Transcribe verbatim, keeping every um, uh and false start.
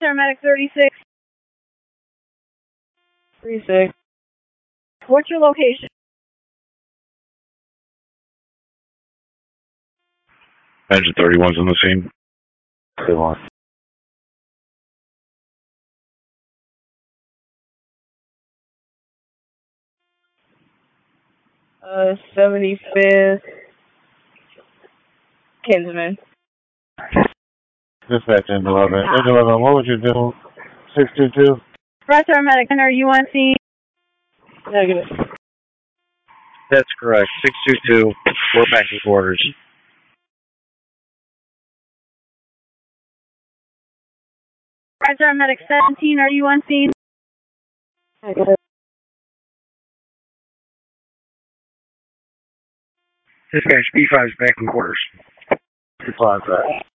Paramedic thirty-six. thirty-six. What's your location? Engine thirty-one's on the scene. thirty-one. Uh, seventy-fifth. Kinsman. Dispatch engine eleven. Engine eleven, what would you do? six two two? Right, Paramedic, are you on scene? Negative. That's correct. six two two. We're back in quarters. Right, Paramedic seventeen, are you on scene? Negative. Dispatch B five is back in quarters. Two five back.